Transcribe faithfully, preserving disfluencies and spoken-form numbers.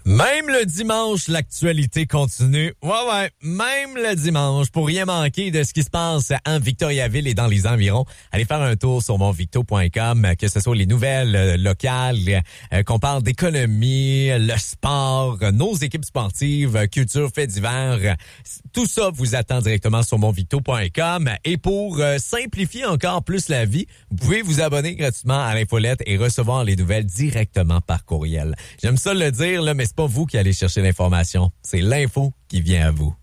Même le dimanche, l'actualité continue. Ouais, ouais, même le dimanche, pour rien manquer de ce qui se passe en Victoriaville et dans les environs, allez faire un tour sur mon victo point com, que ce soit les nouvelles euh, locales, euh, qu'on parle d'économie, le sport, euh, nos équipes sportives, euh, culture, faits divers. Euh, tout ça vous attend directement sur mon victo point com. Et pour euh, simplifier encore plus la vie, vous pouvez vous abonner gratuitement à l'infolette et recevoir les nouvelles directement par courriel. J'aime ça le dire, là, mais c'est pas vous qui allez chercher l'information. C'est l'info qui vient à vous.